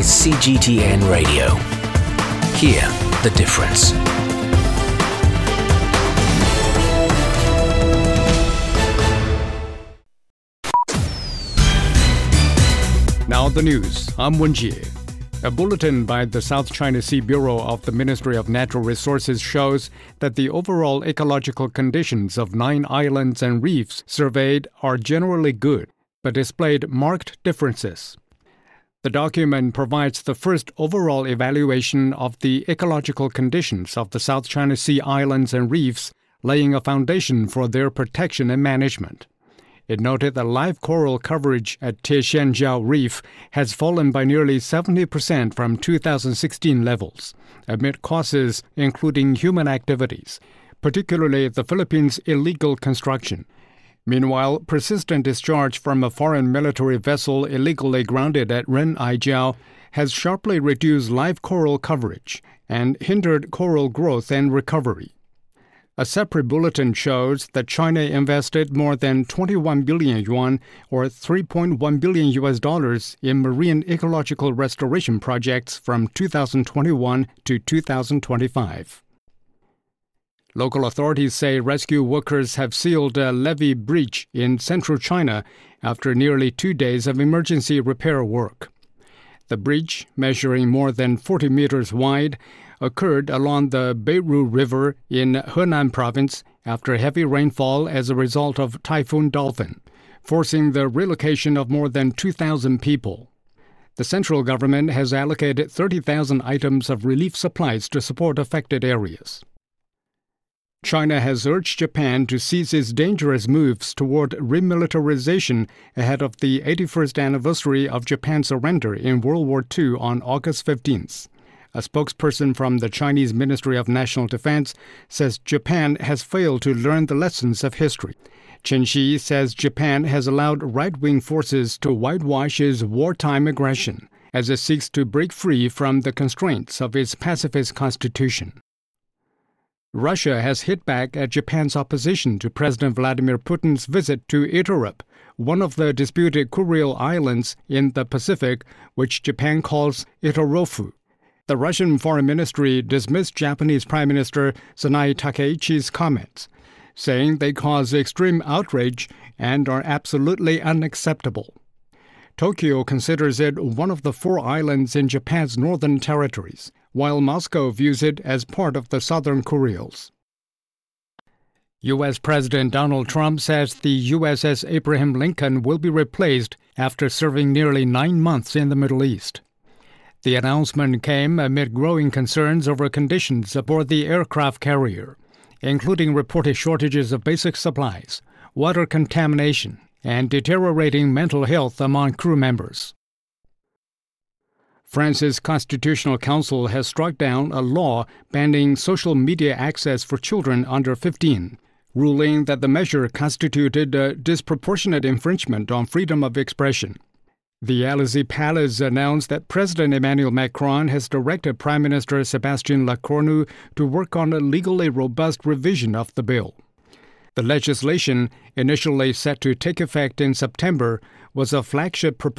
is CGTN Radio. Hear the difference. Now the news. I'm Wen Jie. A bulletin by the South China Sea Bureau of the Ministry of Natural Resources shows that the overall ecological conditions of 9 islands and reefs surveyed are generally good, but displayed marked differences. The document provides the first overall evaluation of the ecological conditions of the South China Sea islands and reefs, laying a foundation for their protection and management. It noted that live coral coverage at Tieshanjiao Reef has fallen by nearly 70% from 2016 levels, amid causes including human activities, particularly the Philippines' illegal construction. Meanwhile, persistent discharge from a foreign military vessel illegally grounded at Renaijiao has sharply reduced live coral coverage and hindered coral growth and recovery. A separate bulletin shows that China invested more than 21 billion yuan, or $3.1 billion in marine ecological restoration projects from 2021 to 2025. Local authorities say rescue workers have sealed a levee breach in central China after nearly 2 days of emergency repair work. The breach, measuring more than 40 meters wide, occurred along the Beiru River in Henan province after heavy rainfall as a result of Typhoon Dolphin, forcing the relocation of more than 2,000 people. The central government has allocated 30,000 items of relief supplies to support affected areas. China has urged Japan to cease its dangerous moves toward remilitarization ahead of the 81st anniversary of Japan's surrender in World War II on August 15th. A spokesperson from the Chinese Ministry of National Defense says Japan has failed to learn the lessons of history. Chen Xi says Japan has allowed right-wing forces to whitewash its wartime aggression as it seeks to break free from the constraints of its pacifist constitution. Russia has hit back at Japan's opposition to President Vladimir Putin's visit to Iturup, one of the disputed Kuril Islands in the Pacific, which Japan calls Iturofu. The Russian Foreign Ministry dismissed Japanese Prime Minister Sanae Takaichi's comments, saying they cause extreme outrage and are absolutely unacceptable. Tokyo considers it one of the 4 islands in Japan's northern territories, while Moscow views it as part of the southern Kurils. U.S. President Donald Trump says the USS Abraham Lincoln will be replaced after serving nearly 9 months in the Middle East. The announcement came amid growing concerns over conditions aboard the aircraft carrier, including reported shortages of basic supplies, water contamination, and deteriorating mental health among crew members. France's Constitutional Council has struck down a law banning social media access for children under 15, ruling that the measure constituted a disproportionate infringement on freedom of expression. The Élysée Palace announced that President Emmanuel Macron has directed Prime Minister Sébastien Lecornu to work on a legally robust revision of the bill. The legislation, initially set to take effect in September, was a flagship proposal